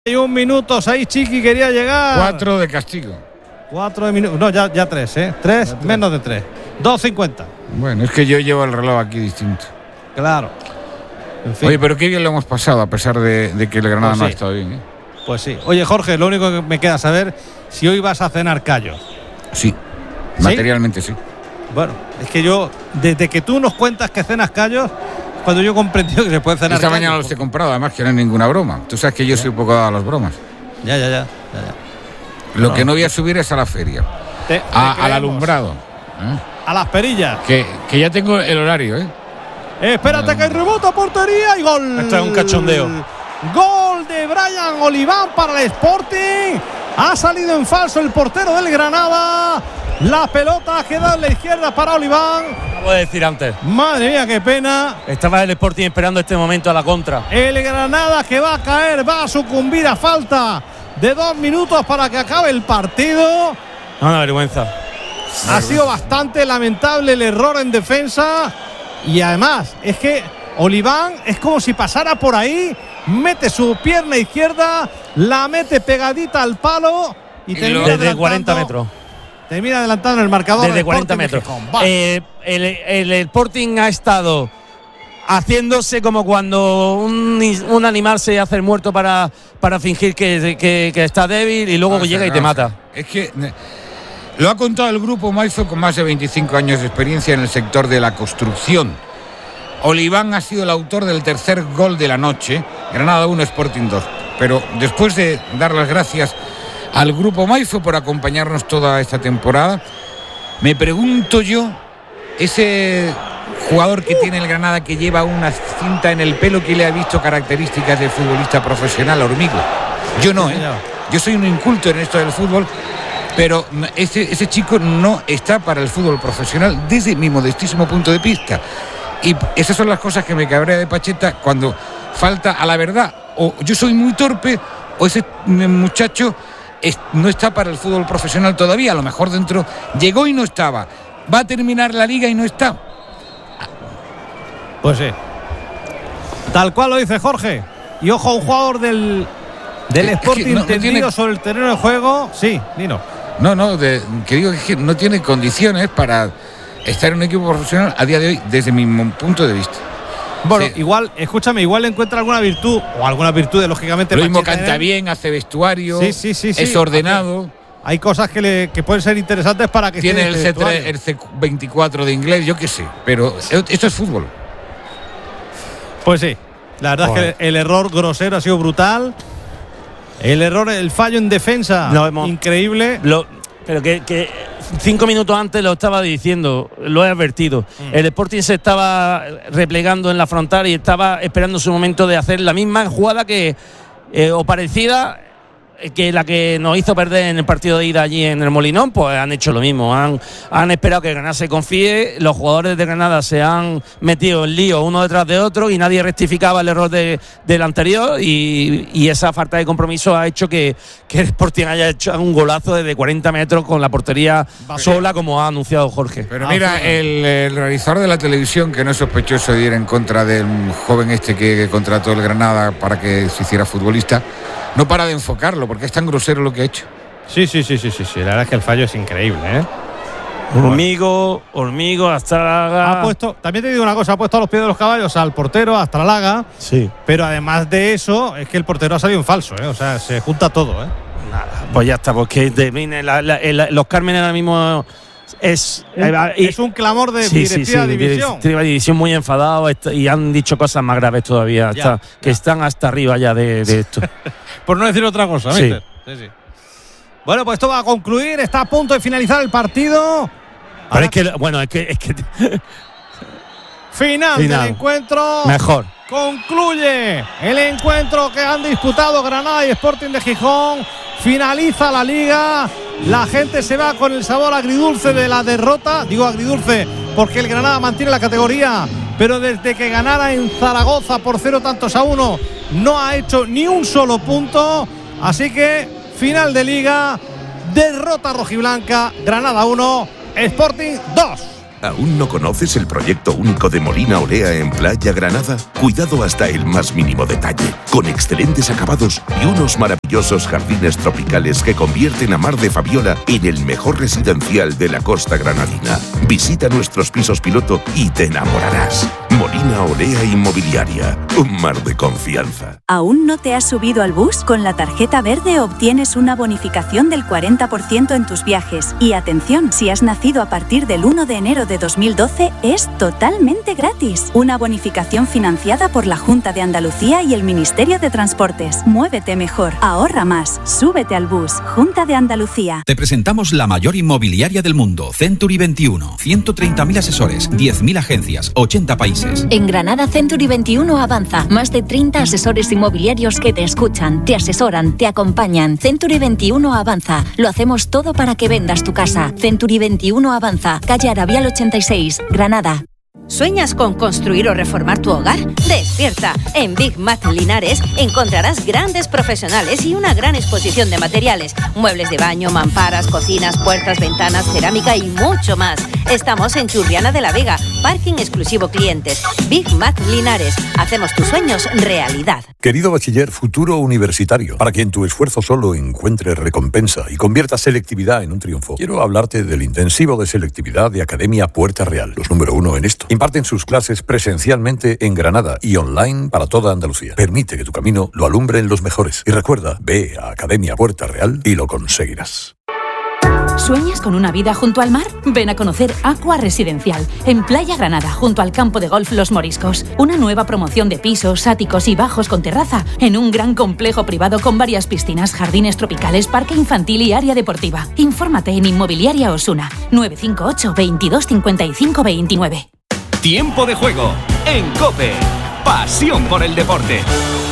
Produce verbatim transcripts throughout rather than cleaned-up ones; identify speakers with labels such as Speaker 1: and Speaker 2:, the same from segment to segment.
Speaker 1: Y un minuto, seis Chiqui quería llegar.
Speaker 2: Cuatro de castigo.
Speaker 1: Cuatro de minutos. No, ya, ya tres, ¿eh? Tres, tres. Menos de tres. Dos cincuenta.
Speaker 2: Bueno, es que yo llevo el reloj aquí distinto.
Speaker 1: Claro.
Speaker 2: En fin. Oye, pero qué bien lo hemos pasado, a pesar de, de que el Granada pues sí. no ha estado bien, ¿eh?
Speaker 1: Pues sí. Oye, Jorge, lo único que me queda saber si hoy vas a cenar callos.
Speaker 2: Sí. ¿Sí? Materialmente sí.
Speaker 1: Bueno, es que yo, desde que tú nos cuentas que cenas callos, cuando yo he comprendido que se puede cenar
Speaker 2: Esta
Speaker 1: callos,
Speaker 2: mañana los he comprado, además que no es ninguna broma. Tú sabes que yo ya. soy un poco dado a las bromas.
Speaker 1: Ya, ya, ya. ya, ya.
Speaker 2: Lo
Speaker 1: no,
Speaker 2: que no voy a subir es a la feria.
Speaker 1: Te, te
Speaker 2: a, al alumbrado. ¿Eh?
Speaker 1: A las perillas.
Speaker 2: Que, que ya tengo el horario, ¿eh?
Speaker 1: Espérate que hay rebote a portería y gol.
Speaker 3: Esto es un cachondeo.
Speaker 1: Gol de Brian Oliván para el Sporting. Ha salido en falso el portero del Granada. La pelota ha quedado en la izquierda para Oliván.
Speaker 3: Acabo de decir antes.
Speaker 1: Madre mía, qué pena.
Speaker 3: Estaba el Sporting esperando este momento a la contra.
Speaker 1: El Granada que va a caer, va a sucumbir a falta de dos minutos para que acabe el partido.
Speaker 3: Una vergüenza.
Speaker 1: Ha sido bastante lamentable el error en defensa. Y además, es que Oliván es como si pasara por ahí, mete su pierna izquierda, la mete pegadita al palo y, y termina
Speaker 3: desde cuarenta metros.
Speaker 1: Termina adelantando el marcador.
Speaker 3: Desde cuarenta metros. Eh, el, el, el Sporting ha estado haciéndose como cuando un, un animal se hace el muerto para, para fingir que, que, que está débil y luego no, llega no, y te no, mata.
Speaker 2: Es que lo ha contado el grupo Maizo con más de veinticinco años de experiencia en el sector de la construcción. Oliván ha sido el autor del tercer gol de la noche, Granada uno, Sporting dos. Pero después de dar las gracias al grupo Maizo por acompañarnos toda esta temporada, me pregunto yo, ese jugador que tiene el Granada que lleva una cinta en el pelo, que le ha visto características de futbolista profesional, Hormigo. Yo no, ¿eh? Yo soy un inculto en esto del fútbol, pero ese, ese chico no está para el fútbol profesional desde mi modestísimo punto de vista. Y esas son las cosas que me cabrea de Pacheta cuando falta a la verdad. O yo soy muy torpe, o ese muchacho es, no está para el fútbol profesional todavía. A lo mejor dentro llegó y no estaba. Va a terminar la liga y no está.
Speaker 1: Pues sí. Tal cual lo dice Jorge. Y ojo a un jugador del, del es Sporting que no, no tendido tiene... sobre el terreno de juego. Sí, Nino.
Speaker 2: No, no, de, que digo que no tiene condiciones para estar en un equipo profesional a día de hoy, desde mi punto de vista.
Speaker 1: Bueno,
Speaker 2: sí.
Speaker 1: igual, escúchame, igual le encuentra alguna virtud, o algunas virtudes, lógicamente.
Speaker 2: Lo mismo canta bien, hace vestuario,
Speaker 1: sí, sí, sí, sí.
Speaker 2: es ordenado.
Speaker 1: Hay cosas que, le, que pueden ser interesantes para que
Speaker 2: tiene el C tres, el C veinticuatro de inglés, yo qué sé, pero esto es fútbol.
Speaker 1: Pues sí, la verdad Joder. es que el error grosero ha sido brutal. El error, el fallo en defensa, no, hemos, increíble.
Speaker 3: Lo, pero que, que cinco minutos antes lo estaba diciendo, lo he advertido. Mm. El Sporting se estaba replegando en la frontal y estaba esperando su momento de hacer la misma jugada que eh, o parecida que la que nos hizo perder en el partido de ida allí en el Molinón. Pues han hecho lo mismo, han, han esperado que Granada se confíe, los jugadores de Granada se han metido en lío uno detrás de otro y nadie rectificaba el error de, del anterior y, y esa falta de compromiso ha hecho que, que el Sporting haya hecho un golazo desde cuarenta metros con la portería sola, como ha anunciado Jorge.
Speaker 2: Pero mira, el, el realizador de la televisión, que no es sospechoso de ir en contra del joven este que, que contrató el Granada para que se hiciera futbolista, no para de enfocarlo, porque es tan grosero lo que ha hecho.
Speaker 1: Sí, sí, sí, sí, sí, sí. La verdad es que el fallo es increíble, ¿eh?
Speaker 3: Hormigo, Hormigo, Astralaga.
Speaker 1: Ha puesto, también te digo una cosa, ha puesto a los pies de los caballos al portero, a Astralaga.
Speaker 3: Sí.
Speaker 1: Pero además de eso, es que el portero ha salido en falso, ¿eh? O sea, se junta todo, ¿eh?
Speaker 3: Nada, pues ya está, porque termine la, la, la, los Cármenes ahora mismo es
Speaker 1: un, eh, es un clamor de
Speaker 3: sí,
Speaker 1: directiva
Speaker 3: sí, sí,
Speaker 1: división.
Speaker 3: Directiva división muy enfadado y han dicho cosas más graves todavía, hasta, ya, que ya. están hasta arriba ya de, de esto.
Speaker 1: Por no decir otra cosa,
Speaker 3: sí.
Speaker 1: sí, sí. Bueno, pues esto va a concluir, está a punto de finalizar el partido.
Speaker 3: Ahora es que, bueno, es que, es que
Speaker 1: final, final del encuentro.
Speaker 3: Mejor.
Speaker 1: Concluye el encuentro que han disputado Granada y Sporting de Gijón. Finaliza la liga. La gente se va con el sabor agridulce de la derrota. Digo agridulce porque el Granada mantiene la categoría, pero desde que ganara en Zaragoza por cero tantos a uno no ha hecho ni un solo punto. Así que final de liga, derrota rojiblanca, Granada uno, Sporting dos.
Speaker 4: ¿Aún no conoces el proyecto único de Molina Olea en Playa Granada? Cuidado hasta el más mínimo detalle, con excelentes acabados y unos maravillosos jardines tropicales que convierten a Mar de Fabiola en el mejor residencial de la costa granadina. Visita nuestros pisos piloto y te enamorarás. Molina Olea Inmobiliaria, un mar de confianza.
Speaker 5: ¿Aún no te has subido al bus? Con la tarjeta verde obtienes una bonificación del cuarenta por ciento en tus viajes. Y atención, si has nacido a partir del uno de enero de dos mil doce, es totalmente gratis. Una bonificación financiada por la Junta de Andalucía y el Ministerio de Transportes. Muévete mejor, ahorra más, súbete al bus. Junta de Andalucía.
Speaker 6: Te presentamos la mayor inmobiliaria del mundo, Century veintiuno. ciento treinta mil asesores, diez mil agencias, ochenta países.
Speaker 7: En Granada, Century veintiuno avanza. Más de treinta asesores inmobiliarios que te escuchan, te asesoran, te acompañan. Century veintiuno avanza. Lo hacemos todo para que vendas tu casa. Century veintiuno avanza. Calle Arabial ochenta y seis, Granada.
Speaker 8: ¿Sueñas con construir o reformar tu hogar? Despierta. En Big Mat Linares encontrarás grandes profesionales y una gran exposición de materiales. Muebles de baño, mamparas, cocinas, puertas, ventanas, cerámica y mucho más. Estamos en Churriana de la Vega. Parking exclusivo clientes. Big Mat Linares. Hacemos tus sueños realidad.
Speaker 9: Querido bachiller futuro universitario, para quien tu esfuerzo solo encuentre recompensa y convierta selectividad en un triunfo, quiero hablarte del intensivo de selectividad de Academia Puerta Real, los número uno en esto. Imparten sus clases presencialmente en Granada y online para toda Andalucía. Permite que tu camino lo alumbren los mejores. Y recuerda, ve a Academia Puerta Real y lo conseguirás.
Speaker 10: ¿Sueñas con una vida junto al mar? Ven a conocer Aqua Residencial, en Playa Granada, junto al campo de golf Los Moriscos. Una nueva promoción de pisos, áticos y bajos con terraza, en un gran complejo privado con varias piscinas, jardines tropicales, parque infantil y área deportiva. Infórmate en Inmobiliaria Osuna, nueve cinco ocho, veintidós, cincuenta y cinco, veintinueve.
Speaker 11: Tiempo de juego en COPE. Pasión por el deporte.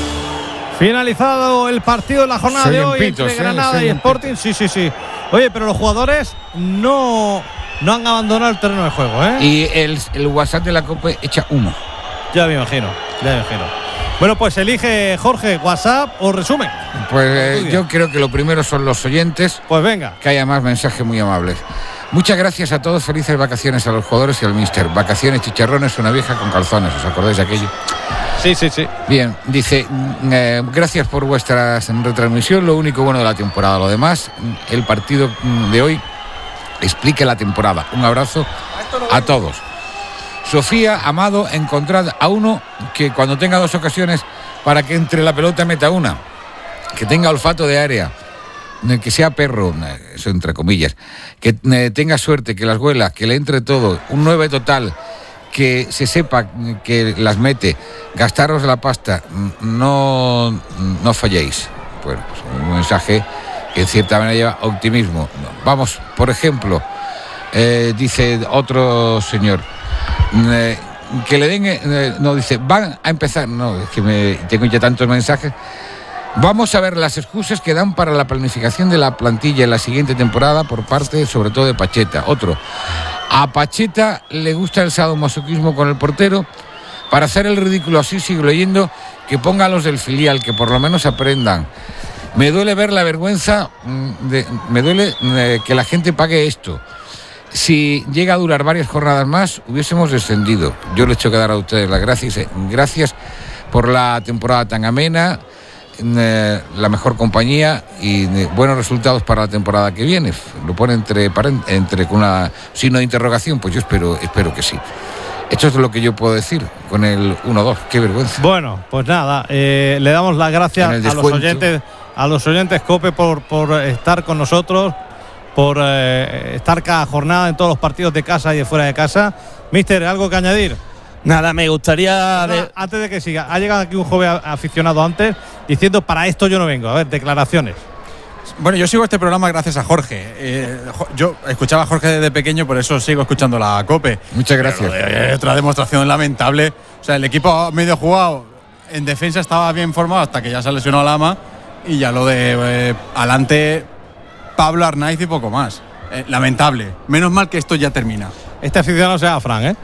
Speaker 1: Finalizado el partido de la jornada
Speaker 2: soy
Speaker 1: de hoy
Speaker 2: limpitos,
Speaker 1: entre
Speaker 2: eh,
Speaker 1: Granada y Sporting. Sí, sí, sí. Oye, pero los jugadores no, no han abandonado el terreno de juego, ¿eh?
Speaker 2: Y el, el WhatsApp de la COPE echa humo.
Speaker 1: Ya me imagino, ya me imagino. Bueno, pues elige, Jorge, WhatsApp o resumen.
Speaker 2: Pues eh, yo creo que lo primero son los oyentes.
Speaker 1: Pues venga.
Speaker 2: Que haya más mensajes muy amables. Muchas gracias a todos, felices vacaciones a los jugadores y al míster. Vacaciones, chicharrones, una vieja con calzones, ¿os acordáis de aquello?
Speaker 1: Sí, sí, sí.
Speaker 2: Bien, dice, eh, gracias por vuestra retransmisión, lo único bueno de la temporada. Lo demás, el partido de hoy explica la temporada. Un abrazo a todos. Sofía, Amado, encontrad a uno que cuando tenga dos ocasiones para que entre la pelota meta una, que tenga olfato de área, que sea perro, eso entre comillas, que tenga suerte, que las huela, que le entre todo, un nueve total, que se sepa que las mete, gastaros la pasta, no, no falléis. Bueno, pues un mensaje que en cierta manera lleva optimismo. Vamos, por ejemplo, eh, dice otro señor, eh, que le den, eh, no, dice, van a empezar, no, es que me, tengo ya tantos mensajes. Vamos a ver las excusas que dan para la planificación de la plantilla en la siguiente temporada por parte, sobre todo, de Pacheta. Otro, a Pacheta le gusta el sadomasoquismo con el portero. Para hacer el ridículo así, sigo leyendo, que ponga a los del filial, que por lo menos aprendan. Me duele ver la vergüenza, de, me duele eh, que la gente pague esto. Si llega a durar varias jornadas más, hubiésemos descendido. Yo les he hecho que dar a ustedes las gracias. Eh, gracias por la temporada tan amena, eh, la mejor compañía y eh, buenos resultados para la temporada que viene. Lo pone entre, entre con una signo de interrogación, pues yo espero, espero que sí. Esto es lo que yo puedo decir con el uno dos. Qué vergüenza.
Speaker 1: Bueno, pues nada, eh, le damos las gracias a los oyentes, a los oyentes COPE por, por estar con nosotros, por eh, estar cada jornada en todos los partidos de casa y de fuera de casa. Mister, ¿algo que añadir?
Speaker 3: Nada, me gustaría...
Speaker 1: No,
Speaker 3: de...
Speaker 1: Antes de que siga, ha llegado aquí un joven aficionado antes diciendo, para esto yo no vengo. A ver, declaraciones.
Speaker 12: Bueno, yo sigo este programa gracias a Jorge. Eh, yo escuchaba a Jorge desde pequeño, por eso sigo escuchando la COPE.
Speaker 2: Muchas gracias.
Speaker 12: Eh, otra demostración lamentable. O sea, el equipo medio jugado en defensa estaba bien formado hasta que ya se lesionó a Lama. Y ya lo de eh, adelante, Pablo Arnaiz y poco más. Eh, lamentable. Menos mal que esto ya termina.
Speaker 1: Este aficionado se llama Fran, ¿eh?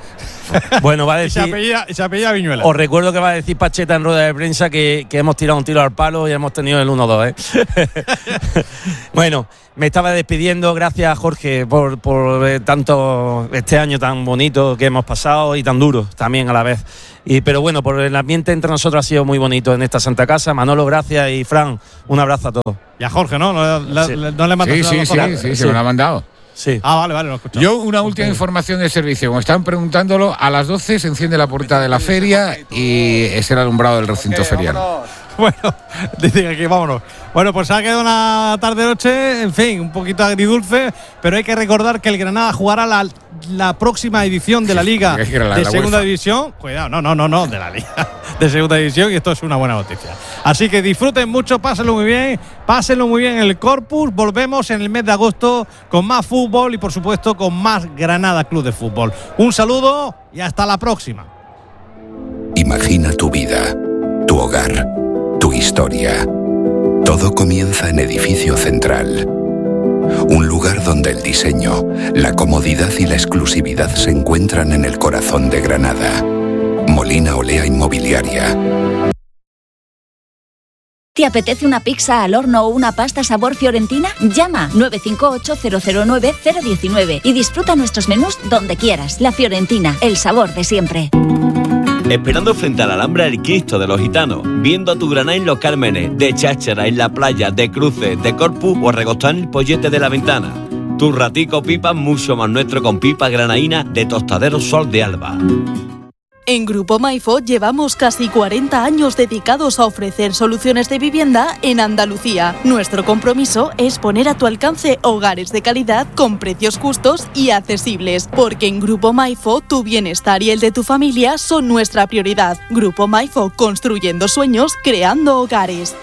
Speaker 3: Bueno, va a
Speaker 1: Y se
Speaker 3: decir.
Speaker 1: apellida, se apellida Viñuela.
Speaker 3: Os recuerdo que va a decir Pacheta en rueda de prensa que, que hemos tirado un tiro al palo y hemos tenido el uno dos, ¿eh? Bueno, me estaba despidiendo. Gracias, Jorge, por, por eh, tanto este año tan bonito que hemos pasado y tan duro también a la vez. Y, pero bueno, por el ambiente entre nosotros ha sido muy bonito en esta Santa Casa. Manolo, gracias, y Fran, un abrazo a todos.
Speaker 1: Y a Jorge, ¿no? ¿No, la,
Speaker 3: Sí.
Speaker 1: no le mandas
Speaker 2: Sí, sí, sí, sí, sí, se me lo ha mandado.
Speaker 3: Sí.
Speaker 1: Ah, vale, vale, lo he escuchado.
Speaker 2: Yo, una última información de servicio. Como estaban preguntándolo, a las doce se enciende la puerta de la feria y es el alumbrado del recinto ferial.
Speaker 1: Bueno, dicen aquí, vámonos. Bueno, pues ha quedado una tarde-noche, en fin, un poquito agridulce, pero hay que recordar que el Granada jugará la, la próxima edición de la Liga
Speaker 2: Es que era la-
Speaker 1: de
Speaker 2: la
Speaker 1: Segunda
Speaker 2: UEFA.
Speaker 1: División. Cuidado, no, no, no, no, de la Liga de Segunda División, y esto es una buena noticia. Así que disfruten mucho, pásenlo muy bien, pásenlo muy bien en el Corpus. Volvemos en el mes de agosto con más fútbol y, por supuesto, con más Granada Club de Fútbol. Un saludo y hasta la próxima.
Speaker 13: Imagina tu vida, tu hogar, tu historia. Todo comienza en Edificio Central. Un lugar donde el diseño, la comodidad y la exclusividad se encuentran en el corazón de Granada. Molina Olea Inmobiliaria.
Speaker 7: ¿Te apetece una pizza al horno o una pasta sabor fiorentina? Llama nueve cinco ocho cero cero nueve cero uno nueve y disfruta nuestros menús donde quieras. La Fiorentina, el sabor de siempre.
Speaker 14: Esperando frente a la Alhambra el Cristo de los Gitanos, viendo a tu Granada en Los Cármenes, de cháchara en la playa, de cruces, de Corpus o recostado en el pollete de la ventana. Tu ratico pipa mucho más nuestro con pipa granaína de Tostadero Sol de Alba.
Speaker 15: En Grupo Maifo llevamos casi cuarenta años dedicados a ofrecer soluciones de vivienda en Andalucía. Nuestro compromiso es poner a tu alcance hogares de calidad con precios justos y accesibles, porque en Grupo Maifo tu bienestar y el de tu familia son nuestra prioridad. Grupo Maifo, construyendo sueños, creando hogares.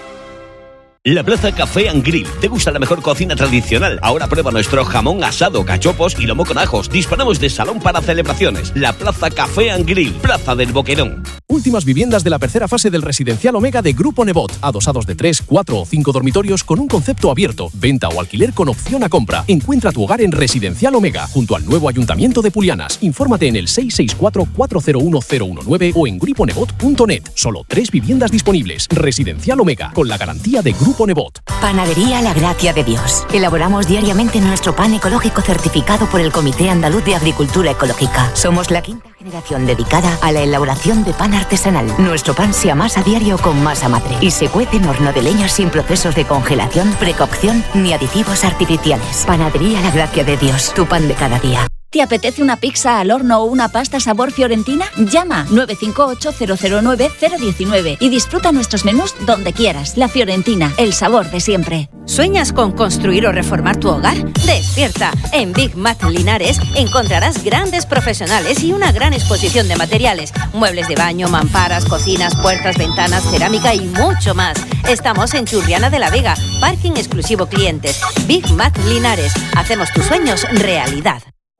Speaker 14: La Plaza Café and Grill. ¿Te gusta la mejor cocina tradicional? Ahora prueba nuestro jamón asado, cachopos y lomo con ajos. Disponemos de salón para celebraciones. La Plaza Café and Grill, Plaza del Boquerón.
Speaker 16: Últimas viviendas de la tercera fase del residencial Omega de Grupo Nebot. Adosados de tres, cuatro o cinco dormitorios con un concepto abierto. Venta o alquiler con opción a compra. Encuentra tu hogar en Residencial Omega, junto al nuevo Ayuntamiento de Pulianas. Infórmate en el seis seis cuatro, cuatro cero uno cero uno nueve o en grupo nebot punto net. Solo tres viviendas disponibles. Residencial Omega, con la garantía de Grupo Nebot.
Speaker 17: Panadería La Gracia de Dios. Elaboramos diariamente nuestro pan ecológico certificado por el Comité Andaluz de Agricultura Ecológica. Somos la quinta generación dedicada a la elaboración de pan artesanal. Nuestro pan se amasa a diario con masa madre y se cuece en horno de leña sin procesos de congelación, precocción ni aditivos artificiales. Panadería La Gracia de Dios, tu pan de cada día.
Speaker 7: ¿Te apetece una pizza al horno o una pasta sabor fiorentina? Llama nueve cinco ocho cero cero nueve cero uno nueve y disfruta nuestros menús donde quieras. La Fiorentina, el sabor de siempre.
Speaker 8: ¿Sueñas con construir o reformar tu hogar? Despierta. En Big Mat Linares encontrarás grandes profesionales y una gran exposición de materiales. Muebles de baño, mamparas, cocinas, puertas, ventanas, cerámica y mucho más. Estamos en Churriana de la Vega, parking exclusivo clientes. Big Mat Linares. Hacemos tus sueños realidad.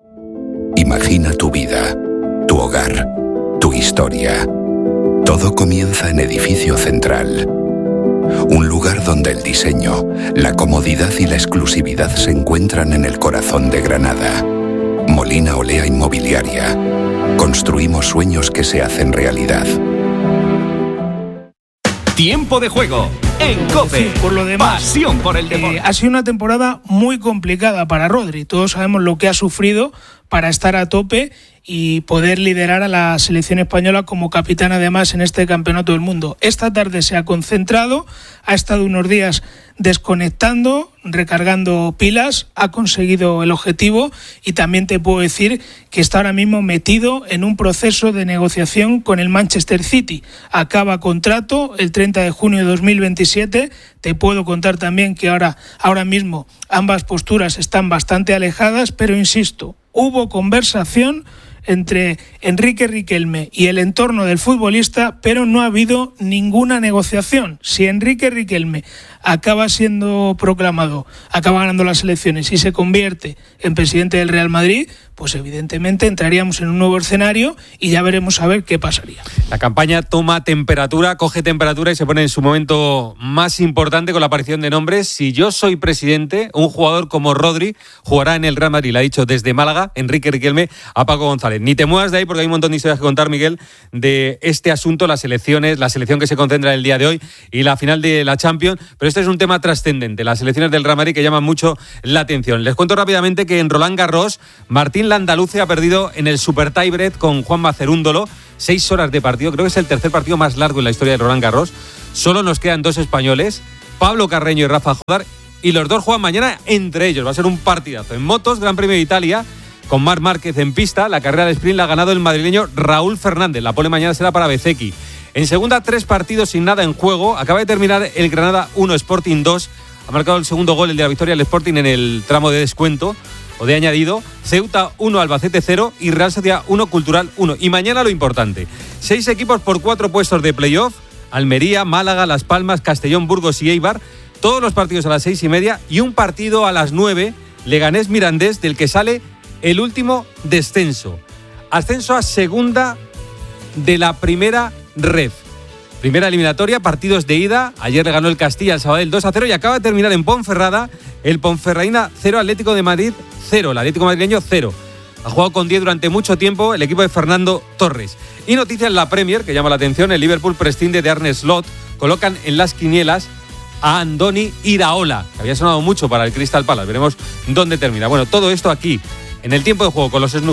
Speaker 13: Imagina tu vida, tu hogar, tu historia. Todo comienza en Edificio Central. Un lugar donde el diseño, la comodidad y la exclusividad se encuentran en el corazón de Granada. Molina Olea Inmobiliaria. Construimos sueños que se hacen realidad.
Speaker 11: Tiempo de juego en COPE.
Speaker 18: Por lo demás,
Speaker 11: pasión por el deporte.
Speaker 18: Eh, ha sido una temporada muy complicada para Rodri. Todos sabemos lo que ha sufrido para estar a tope y poder liderar a la selección española como capitán además en este campeonato del mundo. Esta tarde se ha concentrado, ha estado unos días desconectando, recargando pilas, ha conseguido el objetivo y también te puedo decir que está ahora mismo metido en un proceso de negociación con el Manchester City. Acaba contrato el treinta de junio de dos mil veintisiete. Te puedo contar también que ahora, ahora mismo ambas posturas están bastante alejadas, pero insisto, hubo conversación entre Enrique Riquelme y el entorno del futbolista, pero no ha habido ninguna negociación. Si Enrique Riquelme acaba siendo proclamado, acaba ganando las elecciones y se convierte en presidente del Real Madrid, pues evidentemente entraríamos en un nuevo escenario y ya veremos a ver qué pasaría.
Speaker 19: La campaña toma temperatura, coge temperatura y se pone en su momento más importante con la aparición de nombres. Si yo soy presidente, un jugador como Rodri jugará en el Real Madrid, lo ha dicho desde Málaga Enrique Riquelme a Paco González. Vale, ni te muevas de ahí porque hay un montón de historias que contar, Miguel, de este asunto, las elecciones, la selección que se concentra el día de hoy y la final de la Champions, pero este es un tema trascendente, las elecciones del Real Madrid que llaman mucho la atención. Les cuento rápidamente que en Roland Garros, Martín Landaluce ha perdido en el Super Tiebreak con Juanma Cerúndolo, seis horas de partido, creo que es el tercer partido más largo en la historia de Roland Garros. Solo nos quedan dos españoles, Pablo Carreño y Rafa Jodar, y los dos juegan mañana entre ellos. Va a ser un partidazo. En motos, Gran Premio de Italia, con Marc Márquez en pista. La carrera de sprint la ha ganado el madrileño Raúl Fernández. La pole mañana será para Bezzecchi. En segunda, tres partidos sin nada en juego. Acaba de terminar el Granada uno, Sporting dos. Ha marcado el segundo gol, el de la victoria, el Sporting en el tramo de descuento o de añadido. Ceuta uno, Albacete cero y Real Sociedad uno, Cultural uno. Y mañana lo importante. Seis equipos por cuatro puestos de playoff. Almería, Málaga, Las Palmas, Castellón, Burgos y Eibar. Todos los partidos a las seis y media. Y un partido a las nueve. Leganés Mirandés, del que sale el último descenso. Ascenso a segunda de la primera ref. Primera eliminatoria, partidos de ida. Ayer le ganó el Castilla al Sabadell dos a cero y acaba de terminar en Ponferrada el Ponferradina cero, Atlético de Madrid cero. El Atlético madrileño cero. Ha jugado con diez durante mucho tiempo el equipo de Fernando Torres. Y noticias en la Premier, que llama la atención, el Liverpool prescinde de Arne Slot. Colocan en las quinielas a Andoni Iraola, que había sonado mucho para el Crystal Palace. Veremos dónde termina. Bueno, todo esto aquí, en el tiempo de juego con los Snoop.